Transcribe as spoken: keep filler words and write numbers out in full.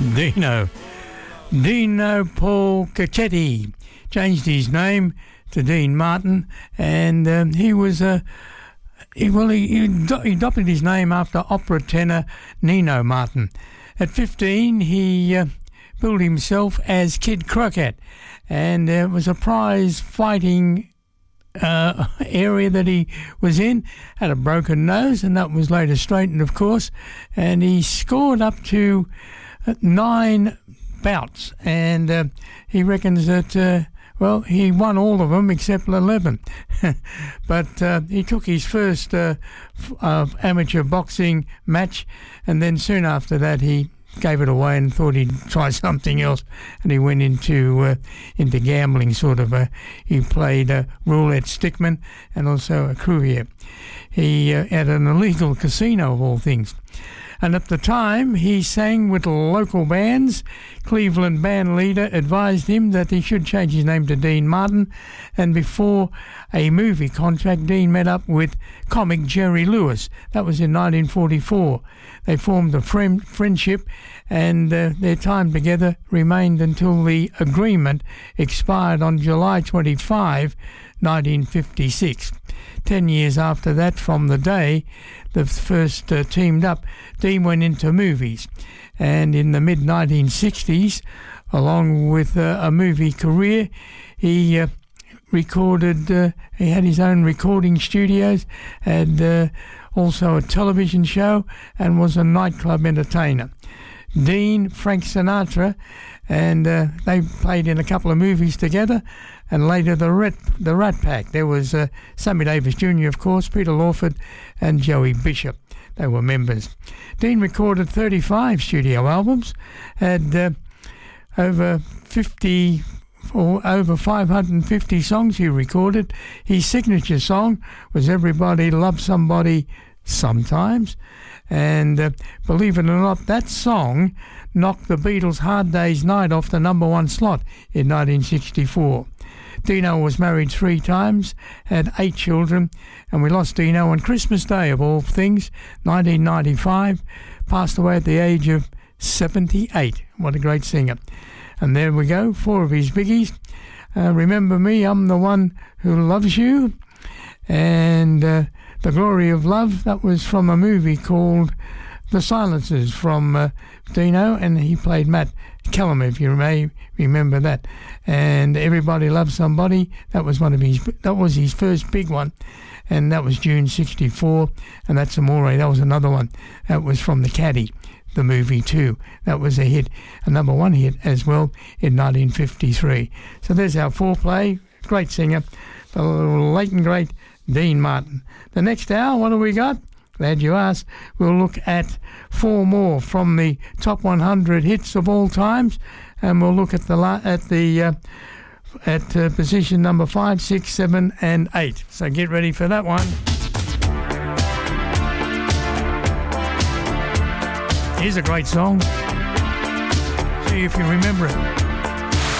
Dino. Dino Paul Cacchetti changed his name to Dean Martin, and um, he was a. Uh, he, well, he, he adopted his name after opera tenor Nino Martin. At fifteen, he uh, billed himself as Kid Crockett, and it was a prize fighting uh, area that he was in. Had a broken nose, and that was later straightened, of course, and he scored up to nine bouts, and uh, he reckons that, uh, well, he won all of them except eleven. But uh, he took his first uh, f- uh, amateur boxing match, and then soon after that he gave it away and thought he'd try something else, and he went into uh, into gambling, sort of. A, he played a roulette stickman and also a croupier. He uh, had an illegal casino, of all things. And at the time, he sang with local bands. Cleveland band leader advised him that he should change his name to Dean Martin. And before a movie contract, Dean met up with comic Jerry Lewis. That was in nineteen forty-four. They formed a friend, friendship, and uh, their time together remained until the agreement expired on July twenty-fifth, nineteen fifty-six. Ten years after that, from the day the first uh, teamed up, Dean went into movies. And in the mid nineteen sixties, along with uh, a movie career, he uh, recorded, uh, he had his own recording studios, had uh, also a television show, and was a nightclub entertainer. Dean, Frank Sinatra, and uh, they played in a couple of movies together, and later the Rat, the Rat Pack. There was uh, Sammy Davis Junior, of course, Peter Lawford, and Joey Bishop. They were members. Dean recorded thirty-five studio albums, had uh, over fifty or over five hundred fifty songs he recorded. His signature song was Everybody Loves Somebody Sometimes. And uh, believe it or not, that song knocked the Beatles' Hard Day's Night off the number one slot in nineteen sixty-four. Dino was married three times, had eight children, and we lost Dino on Christmas Day, of all things, nineteen ninety-five. Passed away at the age of seventy-eight. What a great singer. And there we go, four of his biggies. Uh, Remember Me, I'm the One Who Loves You. And uh, The Glory of Love, that was from a movie called The Silencers from uh, Dino, and he played Matt Kellum, if you may remember that. And Everybody Loves Somebody, that was one of his, that was his first big one, and that was June sixty-four. And That's Amore, that was another one. That was from The Caddy, the movie too. That was a hit, a number one hit as well in nineteen fifty-three. So there's our foreplay. Great singer, the late and great Dean Martin. The next hour, what have we got? Glad you asked. We'll look at four more from the top one hundred hits of all times, and we'll look at the la- at the uh, at uh, position number five, six, seven, and eight. So get ready for that one. Here's a great song. See if you remember it.